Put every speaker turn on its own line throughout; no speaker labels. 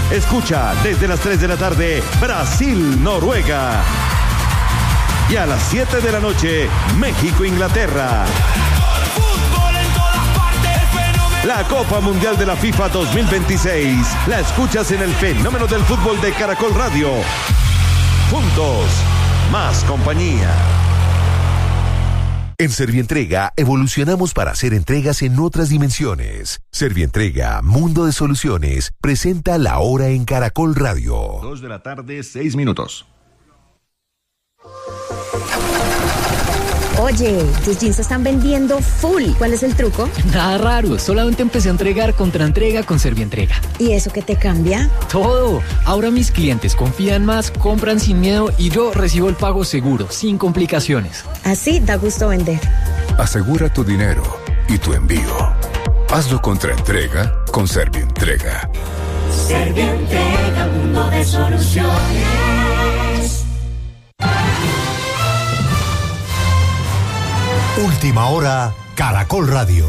Escucha desde las 3 de la tarde Brasil-Noruega. Y a las 7 de la noche, México-Inglaterra. La Copa Mundial de la FIFA 2026 la escuchas en el fenómeno del fútbol de Caracol Radio. Juntos, más compañía.
En Servientrega evolucionamos para hacer entregas en otras dimensiones. Servientrega, Mundo de Soluciones, presenta La Hora en Caracol Radio.
2 de la tarde, 6 minutos.
Oye, tus jeans se están vendiendo full. ¿Cuál es el truco?
Nada raro, solamente empecé a entregar contraentrega con Servientrega.
¿Y eso qué te cambia?
Todo. Ahora mis clientes confían más, compran sin miedo y yo recibo el pago seguro, sin complicaciones.
Así da gusto vender.
Asegura tu dinero y tu envío. Hazlo contraentrega con Servientrega.
Servientrega, mundo de soluciones.
Última hora, Caracol Radio.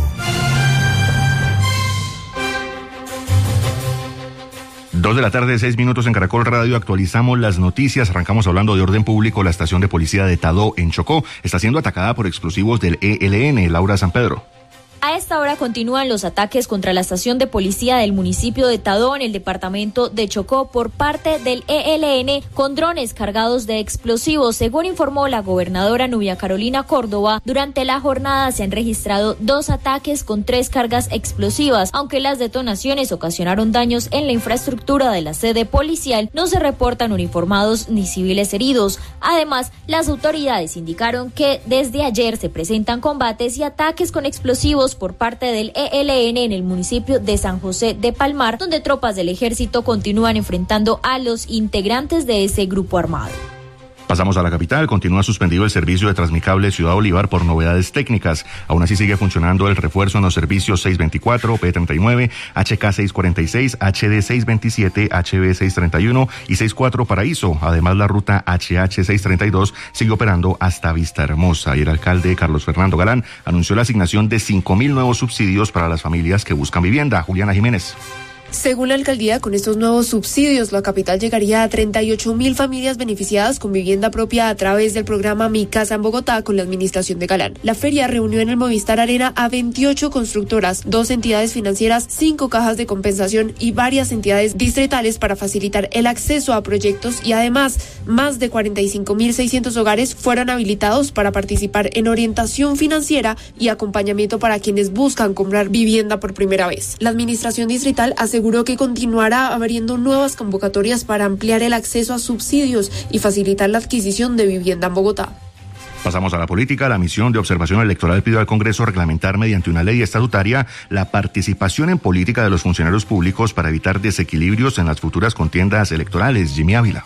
2 de la tarde, 6 minutos en Caracol Radio. Actualizamos las noticias. Arrancamos hablando de orden público. La estación de policía de Tadó, en Chocó, está siendo atacada por explosivos del ELN. Laura San Pedro.
A esta hora continúan los ataques contra la estación de policía del municipio de Tadó, en el departamento de Chocó, por parte del ELN con drones cargados de explosivos. Según informó la gobernadora Nubia Carolina Córdoba, durante la jornada se han registrado 2 ataques con 3 cargas explosivas. Aunque las detonaciones ocasionaron daños en la infraestructura de la sede policial, no se reportan uniformados ni civiles heridos. Además, las autoridades indicaron que desde ayer se presentan combates y ataques con explosivos por parte del ELN en el municipio de San José de Palmar, donde tropas del ejército continúan enfrentando a los integrantes de ese grupo armado.
Pasamos a la capital. Continúa suspendido el servicio de Transmicable Ciudad Bolívar por novedades técnicas. Aún así sigue funcionando el refuerzo en los servicios 624, P39, HK 646, HD 627, HB 631 y 64 Paraíso. Además, la ruta HH 632 sigue operando hasta Vista Hermosa. Y el alcalde Carlos Fernando Galán anunció la asignación de 5.000 nuevos subsidios para las familias que buscan vivienda. Juliana Jiménez.
Según la alcaldía, con estos nuevos subsidios, la capital llegaría a 38.000 familias beneficiadas con vivienda propia a través del programa Mi Casa en Bogotá con la administración de Galán. La feria reunió en el Movistar Arena a 28 constructoras, 2 entidades financieras, 5 cajas de compensación y varias entidades distritales para facilitar el acceso a proyectos, y además, más de 45.600 hogares fueron habilitados para participar en orientación financiera y acompañamiento para quienes buscan comprar vivienda por primera vez. La administración distrital aseguró que continuará abriendo nuevas convocatorias para ampliar el acceso a subsidios y facilitar la adquisición de vivienda en Bogotá.
Pasamos a la política. La misión de observación electoral pidió al Congreso reglamentar mediante una ley estatutaria la participación en política de los funcionarios públicos para evitar desequilibrios en las futuras contiendas electorales. Jimmy Ávila.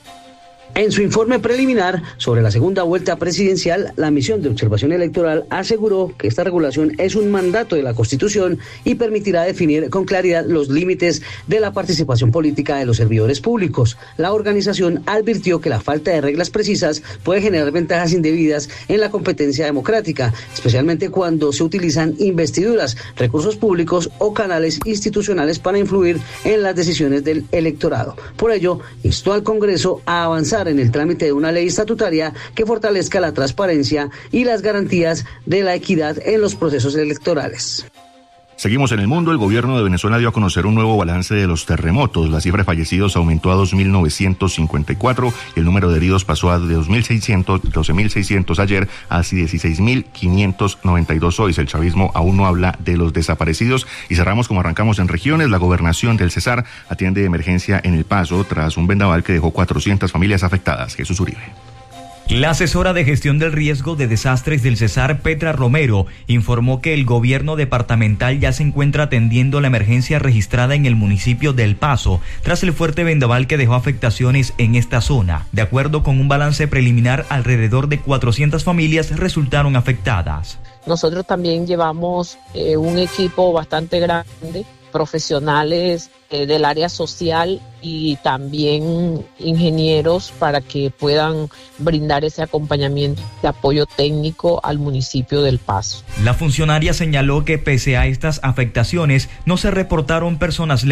En su informe preliminar sobre la segunda vuelta presidencial, la misión de observación electoral aseguró que esta regulación es un mandato de la Constitución y permitirá definir con claridad los límites de la participación política de los servidores públicos. La organización advirtió que la falta de reglas precisas puede generar ventajas indebidas en la competencia democrática, especialmente cuando se utilizan investiduras, recursos públicos o canales institucionales para influir en las decisiones del electorado. Por ello, instó al Congreso a avanzar en el trámite de una ley estatutaria que fortalezca la transparencia y las garantías de la equidad en los procesos electorales.
Seguimos en el mundo. El gobierno de Venezuela dio a conocer un nuevo balance de los terremotos. La cifra de fallecidos aumentó a 2.954 y el número de heridos pasó a 12.600 ayer a 16.592 hoy. El chavismo aún no habla de los desaparecidos. Y cerramos como arrancamos en regiones. La gobernación del Cesar atiende emergencia en El Paso tras un vendaval que dejó 400 familias afectadas. Jesús Uribe.
La asesora de gestión del riesgo de desastres del Cesar, Petra Romero, informó que el gobierno departamental ya se encuentra atendiendo la emergencia registrada en el municipio de El Paso, tras el fuerte vendaval que dejó afectaciones en esta zona. De acuerdo con un balance preliminar, alrededor de 400 familias resultaron afectadas.
Nosotros también llevamos un equipo bastante grande, profesionales del área social y también ingenieros para que puedan brindar ese acompañamiento de apoyo técnico al municipio del Paso.
La funcionaria señaló que pese a estas afectaciones no se reportaron personas